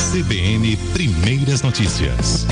CBN Primeiras Notícias.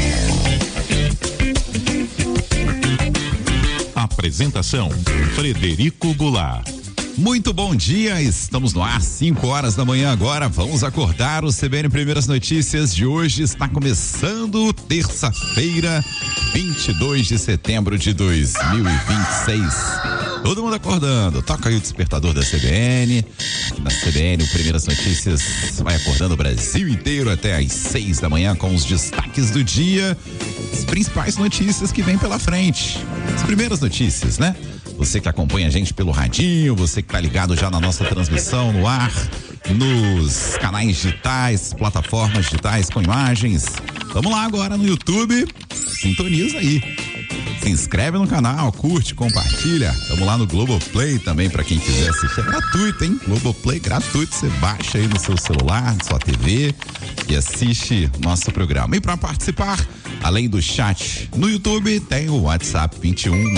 Apresentação: Frederico Goulart. Muito bom dia, estamos no ar, 5 horas da manhã agora, vamos acordar. O CBN Primeiras Notícias de hoje está começando terça-feira, 22 de setembro de 2026. Todo mundo acordando, toca aí o despertador da CBN. Aqui na CBN, o Primeiras Notícias vai acordando o Brasil inteiro até às 6 da manhã com os destaques do dia, as principais notícias que vem pela frente. As primeiras notícias, né? Você que acompanha a gente pelo radinho, você que tá ligado já na nossa transmissão no ar, nos canais digitais, plataformas digitais com imagens. Vamos lá agora no YouTube, sintoniza aí. Se inscreve no canal, curte, compartilha. Vamos lá no Globoplay também para quem quiser assistir. É gratuito, hein? Globoplay gratuito, você baixa aí no seu celular, na sua TV e assiste nosso programa. E para participar, além do chat no YouTube, tem o WhatsApp 21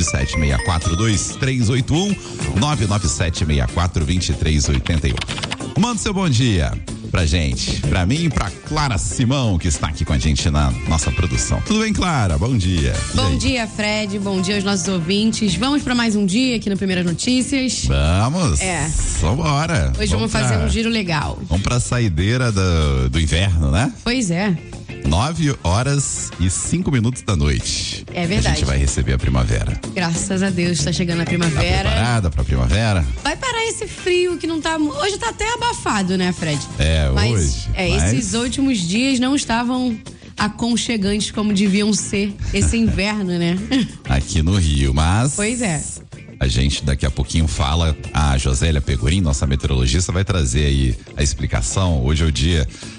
997642381 997642381. Manda seu bom dia pra gente, pra mim e pra Clara Simão, que está aqui com a gente na nossa produção. Tudo bem, Clara? Bom dia. Bom dia, Fred. Bom dia aos nossos ouvintes. Vamos pra mais um dia aqui no Primeiras Notícias. Vamos. Vambora. Hoje vamos fazer um giro legal. Vamos pra saideira do inverno, né? Pois é. 9h05 da noite. É verdade. A gente vai receber a primavera. Graças a Deus, está chegando a primavera. Tá preparada pra primavera? Vai parar esse frio que não tá... Hoje tá até abafado, né, Fred? Mas esses últimos dias não estavam aconchegantes como deviam ser esse inverno, né? Aqui no Rio, mas... Pois é. A gente daqui a pouquinho fala, a Josélia Pegorim, nossa meteorologista, vai trazer aí a explicação. Hoje é o dia